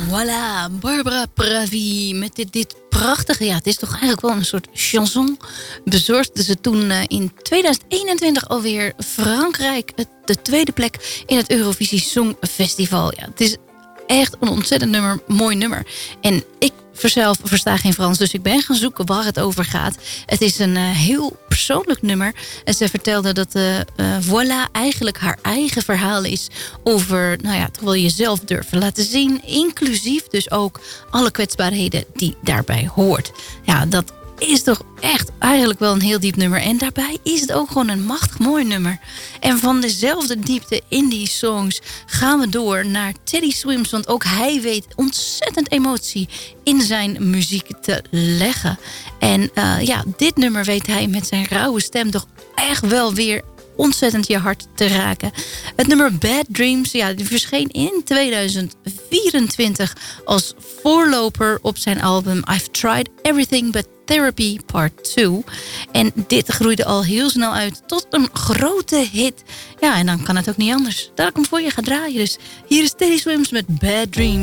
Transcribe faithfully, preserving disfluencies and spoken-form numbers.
Voilà, Barbara Pravi met dit, dit prachtige... Ja, het is toch eigenlijk wel een soort chanson. Bezorgde ze toen uh, in tweeduizend eenentwintig alweer Frankrijk... Het, de tweede plek in het Eurovisie Songfestival. Ja, het is echt een ontzettend nummer, mooi nummer. En ik zelf versta geen Frans, dus ik ben gaan zoeken waar het over gaat. Het is een uh, heel persoonlijk nummer. En ze vertelde dat uh, uh, Voilà eigenlijk haar eigen verhaal is over, nou ja, toch wel jezelf durven laten zien. Inclusief dus ook alle kwetsbaarheden die daarbij hoort. Ja, dat is toch echt eigenlijk wel een heel diep nummer. En daarbij is het ook gewoon een machtig mooi nummer. En van dezelfde diepte in die songs gaan we door naar Teddy Swims. Want ook hij weet ontzettend emotie in zijn muziek te leggen. En uh, ja, dit nummer weet hij met zijn rauwe stem toch echt wel weer ontzettend je hart te raken. Het nummer Bad Dreams, ja, die verscheen in tweeduizend vierentwintig als voorloper op zijn album I've Tried Everything But Therapy Part twee. En dit groeide al heel snel uit tot een grote hit. Ja, en dan kan het ook niet anders dat ik hem voor je ga draaien. Dus hier is Teddy Swims met Bad Dreams.